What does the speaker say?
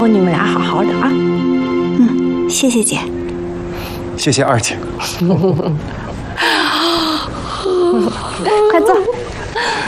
后你们俩好好的啊。 嗯，谢谢姐。 谢谢二姐。 快坐。